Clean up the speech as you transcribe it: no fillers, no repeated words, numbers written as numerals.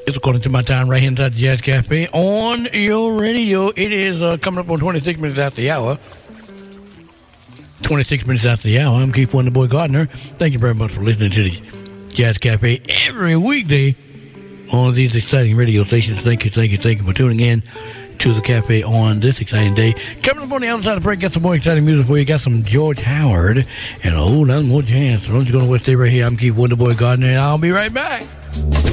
According to my time right here inside the Jazz Cafe on your radio. It is coming up on 26 minutes after the hour. 26 minutes after the hour. I'm Keith Wonderboy Gardner. Thank you very much for listening to the Jazz Cafe every weekday on these exciting radio stations. Thank you for tuning in to the cafe on this exciting day. Coming up on the other side of the break, got some more exciting music for you. Got some George Howard and a whole lot more jazz. So don't you go nowhere, stay right here. I'm Keith Wonderboy Gardner, and I'll be right back.